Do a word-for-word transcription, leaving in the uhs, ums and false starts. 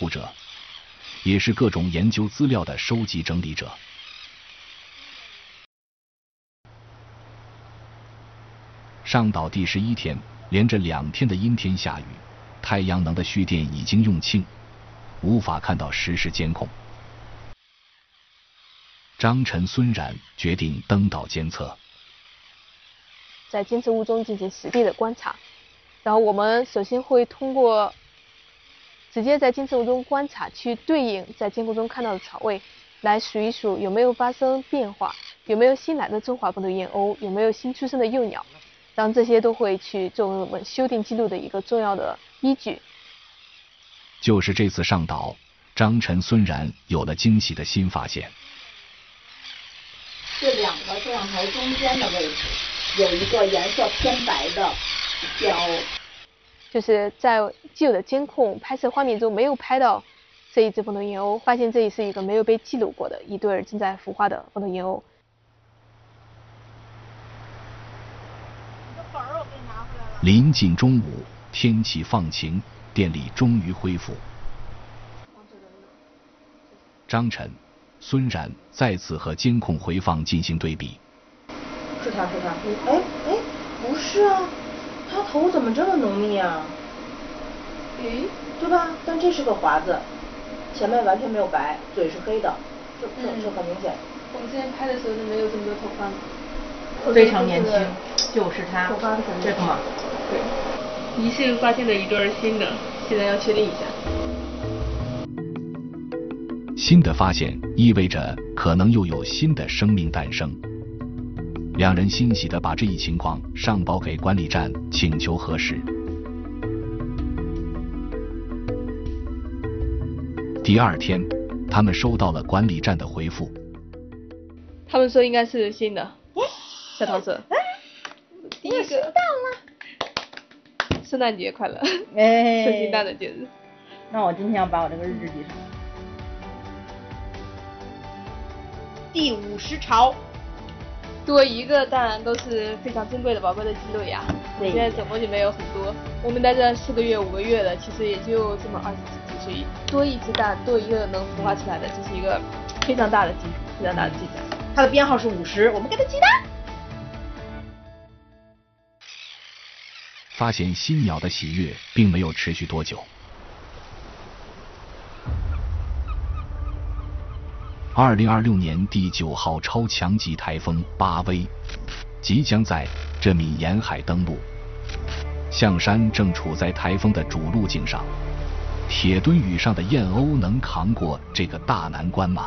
图者，也是各种研究资料的收集整理者。上岛第十一天，连着两天的阴天下雨，太阳能的蓄电已经用罄，无法看到实时监控。张晨、孙冉决定登岛监测， 在监测物中进行实地的观察。然后我们首先会通过直接在监测物中观察，去对应在监控中看到的草位，来数一数有没有发生变化，有没有新来的中华本土燕鸥，有没有新出生的幼鸟。当然这些都会去作为我们修订记录的一个重要的依据。 就是这次上岛，张晨、孙冉有了惊喜的新发现。 这两个摄像头中间的位置有一个颜色偏白的燕鸥， 就是在既有的监控拍摄画面中没有拍到这一只本土燕鸥，发现这里是一个没有被记录过的一对正在孵化的本土燕鸥。 临近中午，天气放晴，电力终于恢复。张晨、孙冉再次和监控回放进行对比。 是它是它，哎哎，不是啊，它头怎么这么浓密啊？ 诶， 对吧？但这是个华子，前面完全没有白，嘴是黑的，这这这很明显。 我们之前拍的时候就没有这么多头发。 非常年轻，就是它，这个嘛。 对，疑似发现了一对新的，现在要确定一下。 新的发现意味着可能又有新的生命诞生。两人欣喜地把这一情况上报给管理站，请求核实。第二天，他们收到了管理站的回复， 他们说应该是新的，小桃色。第一个到了， 圣诞节快乐！ 哎， 圣心蛋的节日。 那我今天要把我这个日志记上。第五十巢， 多一个当然都是非常珍贵的宝贵的记录呀。现在总共就没有很多，我们待这四个月五个月的，其实也就这么二十几只，所以多一只蛋，多一个能孵化出来的，这是一个非常大的进非常大的进展。 它的编号是五十，我们给它记单。 发现新鸟的喜悦并没有持续多久。二零二六年第九号超强级台风巴威即将在这闽沿海登陆，象山正处在台风的主路径上，铁墩屿上的燕鸥能扛过这个大难关吗？